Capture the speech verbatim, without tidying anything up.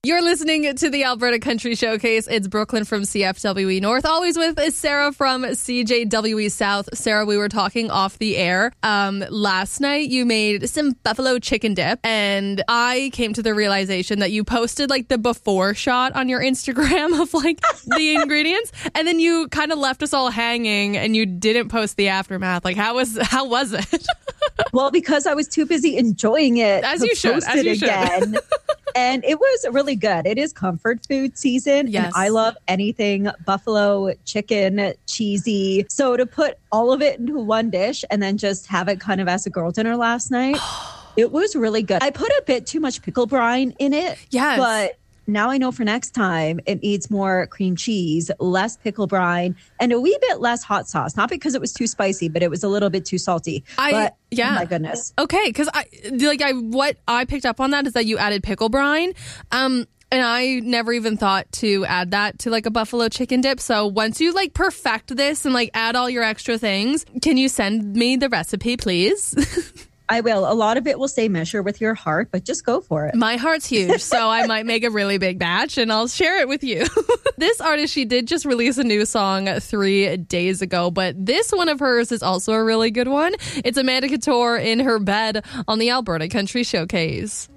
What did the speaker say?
You're listening to the Alberta Country Showcase. It's Brooklyn from C F W E North. Always with Sarah from C J W E South. Sarah, we were talking off the air. Um, last night you made some buffalo chicken dip, and I came to the realization that you posted like the before shot on your Instagram of like the ingredients, and then you kind of left us all hanging, and you didn't post the aftermath. Like, how was how was it? Well, because I was too busy enjoying it as to you should, post as it you again. And it was really good. It is comfort food season. Yes. And I love anything buffalo, chicken, cheesy. So to put all of it into one dish and then just have it kind of as a girl dinner last night, it was really good. I put a bit too much pickle brine in it. Yes. But now I know for next time it needs more cream cheese, less pickle brine, and a wee bit less hot sauce. Not because it was too spicy, but it was a little bit too salty. I, but, yeah. Oh my goodness. Okay, because I like I what I picked up on that is that you added pickle brine. Um And I never even thought to add that to like a buffalo chicken dip. So once you like perfect this and like add all your extra things, can you send me the recipe, please? I will. A lot of it will say measure with your heart, but just go for it. My heart's huge, so I might make a really big batch and I'll share it with you. This artist, she did just release a new song three days ago, but this one of hers is also a really good one. It's Amanda Couture in her bed on the Alberta Country Showcase.